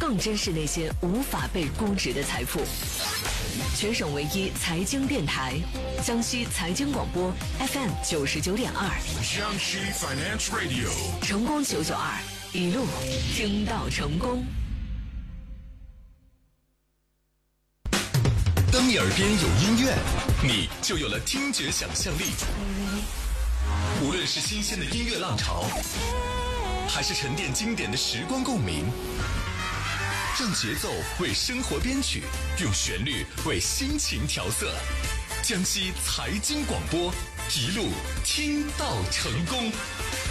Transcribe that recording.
更珍视那些无法被估值的财富。全省唯一财经电台，江西财经广播 FM 99.2， 江西 Finance Radio， 成功992，一路听到成功。 当你耳边有音乐，你就有了听觉想象力。无论是新鲜的音乐浪潮，还是沉淀经典的时光共鸣，让节奏为生活编曲，用旋律为心情调色。江西财经广播，一路听到成功。